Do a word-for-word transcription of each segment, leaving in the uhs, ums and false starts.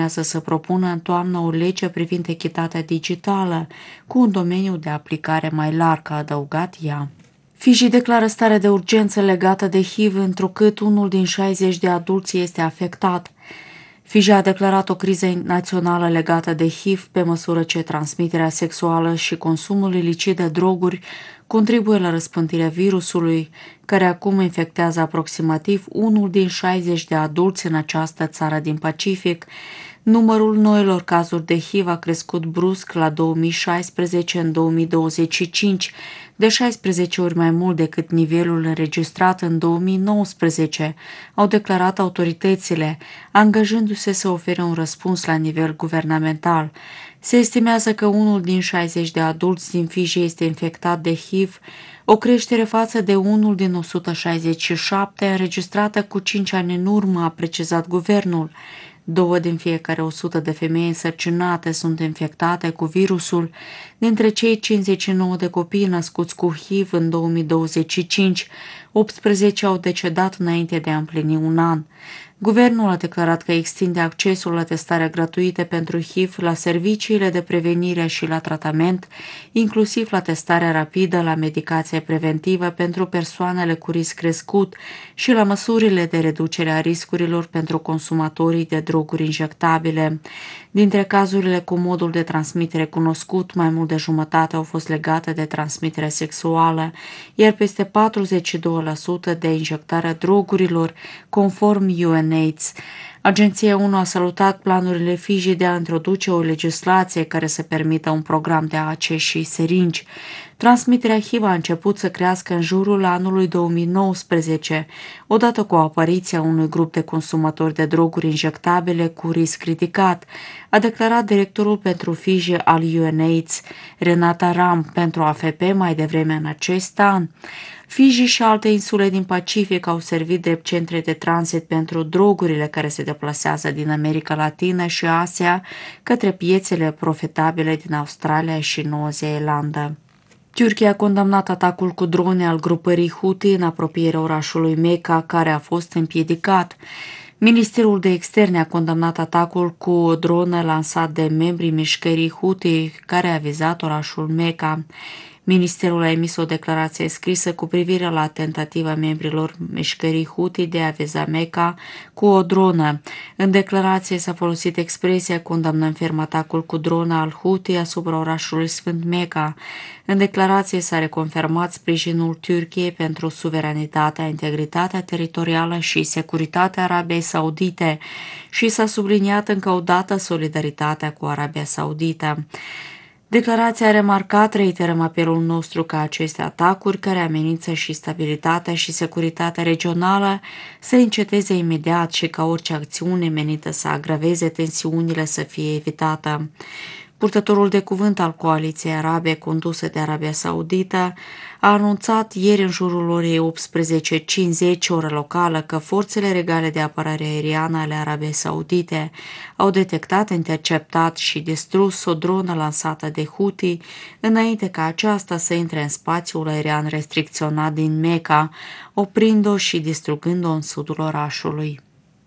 urmează să propună în toamnă o lege privind echitatea digitală, cu un domeniu de aplicare mai larg, a adăugat ea. Fiji declară stare de urgență legată de H I V, întrucât unul din șaizeci de adulți este afectat. Fiji a declarat o criză națională legată de H I V pe măsură ce transmiterea sexuală și consumul ilicit de droguri contribuie la răspândirea virusului, care acum infectează aproximativ unul din șaizeci de adulți în această țară din Pacific. Numărul noilor cazuri de H I V a crescut brusc la două mii șaisprezece în două mii douăzeci și cinci, de șaisprezece ori mai mult decât nivelul înregistrat în două mii nouăsprezece, au declarat autoritățile, angajându-se să ofere un răspuns la nivel guvernamental. Se estimează că unul din șaizeci de adulți din Fiji este infectat de H I V, o creștere față de unul din o sută șaizeci și șapte înregistrată cu cinci ani în urmă, a precizat guvernul. Două din fiecare o sută de femei însărcinate sunt infectate cu virusul. Dintre cei cincizeci și nouă de copii născuți cu H I V în două mii douăzeci și cinci, optsprezece au decedat înainte de a împlini un an. Guvernul a declarat că extinde accesul la testarea gratuită pentru H I V la serviciile de prevenire și la tratament, inclusiv la testarea rapidă, la medicație preventivă pentru persoanele cu risc crescut și la măsurile de reducere a riscurilor pentru consumatorii de droguri injectabile. Dintre cazurile cu modul de transmitere cunoscut, mai mult de jumătate au fost legate de transmiterea sexuală, iar peste patruzeci și doi la sută de injectarea drogurilor, conform U N AIDS. Agenția ONU a salutat planurile Fiji de a introduce o legislație care să permită un program de A C și seringi. Transmiterea H I V a început să crească în jurul anului două mii nouăsprezece, odată cu apariția unui grup de consumatori de droguri injectabile cu risc ridicat, a declarat directorul pentru Fiji al U N AIDS, Renata Ram, pentru A F P mai devreme în acest an. Fiji și alte insule din Pacific au servit drept centre de tranzit pentru drogurile care se deplasează din America Latină și Asia către piețele profitabile din Australia și Noua Zeelandă. Turcia a condamnat atacul cu drone al grupării Houthi în apropierea orașului Mecca, care a fost împiedicat. Ministerul de Externe a condamnat atacul cu o dronă lansat de membrii mișcării Houthi, care a vizat orașul Mecca. Ministerul a emis o declarație scrisă cu privire la tentativa membrilor mișcării Houthi de a viza Mecca cu o dronă. În declarație s-a folosit expresia condamnăm ferm atacul cu drona al Houthi asupra orașului Sfânt Mecca. În declarație s-a reconfirmat sprijinul Turciei pentru suveranitatea, integritatea teritorială și securitatea Arabiei Saudite și s-a subliniat încă o dată solidaritatea cu Arabia Saudită. Declarația a remarcat, reiterăm apelul nostru ca aceste atacuri care amenință și stabilitatea și securitatea regională să înceteze imediat și ca orice acțiune menită să agraveze tensiunile să fie evitată. Purtătorul de cuvânt al Coaliției Arabe condusă de Arabia Saudită a anunțat ieri în jurul orei optsprezece cincizeci oră locală că forțele regale de apărare aeriană ale Arabiei Saudite au detectat, interceptat și distrus o dronă lansată de Houthi înainte ca aceasta să intre în spațiul aerian restricționat din Mecca, oprind-o și distrugând-o în sudul orașului.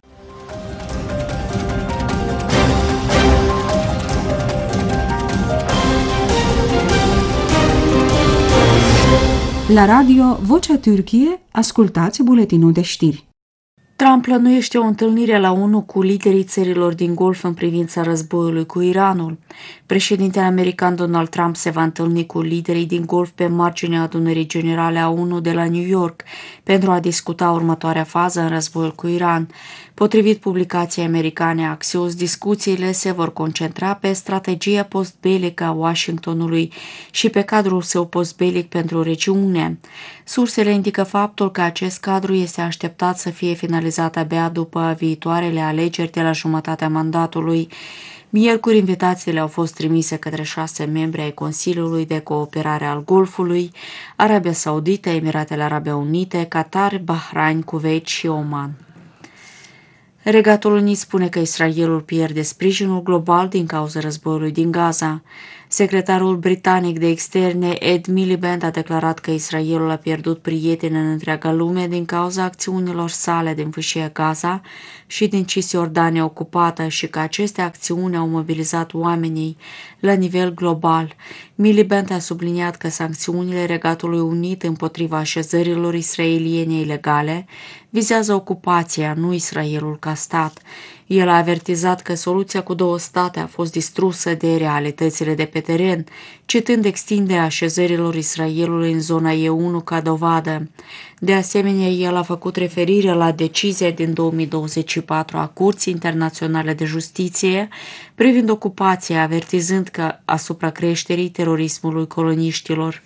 La radio Vocea Türkiye, ascultați buletinul de știri. Trump plănuiește o întâlnire la ONU cu liderii țărilor din Golf în privința războiului cu Iranul. Președintele american Donald Trump se va întâlni cu liderii din Golf pe marginea adunării generale a ONU de la New York pentru a discuta următoarea fază în războiul cu Iran. Potrivit publicației americane Axios, discuțiile se vor concentra pe strategia postbelică a Washingtonului și pe cadrul său postbelic pentru regiune. Sursele indică faptul că acest cadru este așteptat să fie finalizat abia după viitoarele alegeri de la jumătatea mandatului. Miercuri, invitațiile au fost trimise către șase membri ai Consiliului de Cooperare al Golfului, Arabia Saudită, Emiratele Arabe Unite, Qatar, Bahrain, Kuwait și Oman. Regatul Unit spune că Israelul pierde sprijinul global din cauza războiului din Gaza. Secretarul britanic de externe Ed Miliband a declarat că Israelul a pierdut prieteni în întreaga lume din cauza acțiunilor sale din fâșia Gaza și din Cisjordania ocupată și că aceste acțiuni au mobilizat oamenii la nivel global. Miliband a subliniat că sancțiunile Regatului Unit împotriva așezărilor israeliene ilegale vizează ocupația, nu Israelul ca stat. El a avertizat că soluția cu două state a fost distrusă de realitățile de pe teren, citând extinderea așezărilor Israelului în zona E unu ca dovadă. De asemenea, el a făcut referire la decizia din două mii douăzeci și patru a Curții Internaționale de Justiție privind ocupația, avertizând că asupra creșterii terorismului coloniștilor.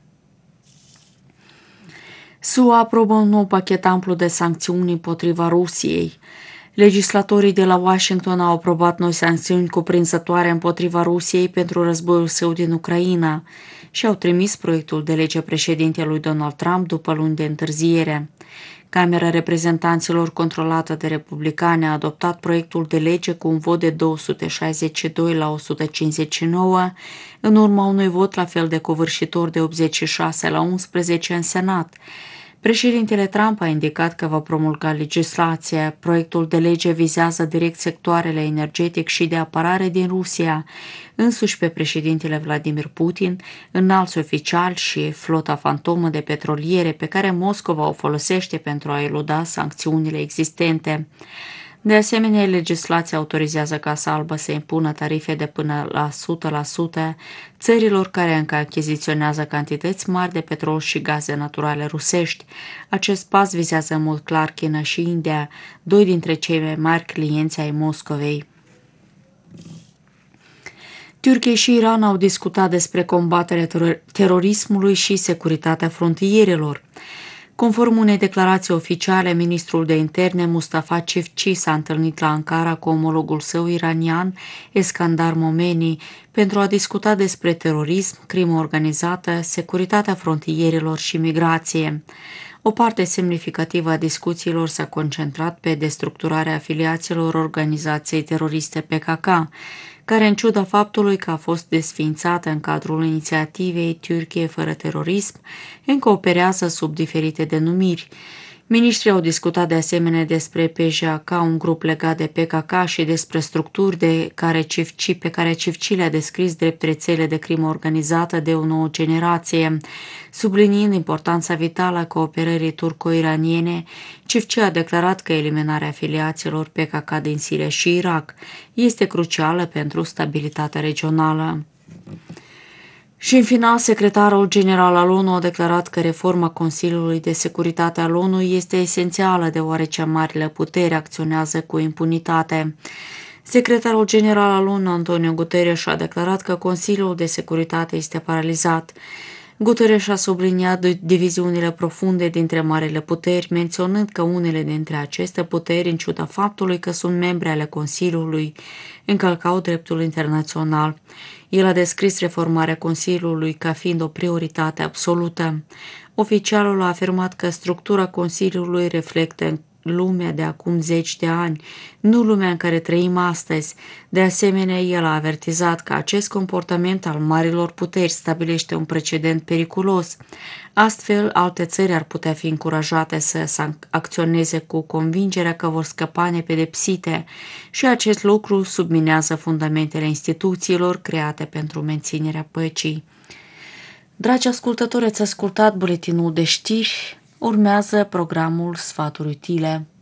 S U A aprobă un nou pachet amplu de sancțiuni împotriva Rusiei. Legislatorii de la Washington au aprobat noi sancțiuni cuprinzătoare împotriva Rusiei pentru războiul său din Ucraina și au trimis proiectul de lege președintelui Donald Trump după luni de întârziere. Camera Reprezentanților, controlată de republicani, a adoptat proiectul de lege cu un vot de două sute șaizeci și doi la o sută cincizeci și nouă, în urma unui vot la fel de covârșitor de optzeci și șase la unsprezece în Senat. Președintele Trump a indicat că va promulga legislația. Proiectul de lege vizează direct sectoarele energetic și de apărare din Rusia. Însuși pe președintele Vladimir Putin, înalți oficiali și flota fantomă de petroliere pe care Moscova o folosește pentru a eluda sancțiunile existente. De asemenea, legislația autorizează Casa Albă să impună tarife de până la o sută la sută țărilor care încă achiziționează cantități mari de petrol și gaze naturale rusești. Acest pas vizează în mod clar China și India, doi dintre cei mai mari clienți ai Moscovei. Turcia și Iran au discutat despre combaterea ter- terorismului și securitatea frontierelor. Conform unei declarații oficiale, ministrul de interne Mustafa Cevci s-a întâlnit la Ankara cu omologul său iranian, Eskandar Momeni, pentru a discuta despre terorism, crimă organizată, securitatea frontierelor și migrație. O parte semnificativă a discuțiilor s-a concentrat pe destructurarea afiliaților organizației teroriste P K K, care, în ciuda faptului că a fost desființată în cadrul inițiativei Turcie fără terorism, încă operează sub diferite denumiri. Ministrii au discutat de asemenea despre P J K, un grup legat de P K K, și despre structuri de care Cevci, pe care Cevci le-a descris drept rețele de crimă organizată de o nouă generație. Subliniind importanța vitală a cooperării turco-iraniene, Cevci a declarat că eliminarea afiliaților P K K din Siria și Irak este crucială pentru stabilitatea regională. Și în final, secretarul general al ONU a declarat că reforma Consiliului de Securitate al ONU este esențială deoarece marile puteri acționează cu impunitate. Secretarul general al ONU, Antonio Guterres, a declarat că Consiliul de Securitate este paralizat. Guterres a subliniat diviziunile profunde dintre marile puteri, menționând că unele dintre aceste puteri, în ciuda faptului că sunt membre ale Consiliului, încălcau dreptul internațional. El a descris reformarea Consiliului ca fiind o prioritate absolută. Oficialul a afirmat că structura Consiliului reflectă lumea de acum zeci de ani, nu lumea în care trăim astăzi. De asemenea, el a avertizat că acest comportament al marilor puteri stabilește un precedent periculos. Astfel, alte țări ar putea fi încurajate să acționeze cu convingerea că vor scăpa nepedepsite și acest lucru subminează fundamentele instituțiilor create pentru menținerea păcii. Dragi ascultători, ați ascultat buletinul de știri. Urmează programul Sfaturi Utile.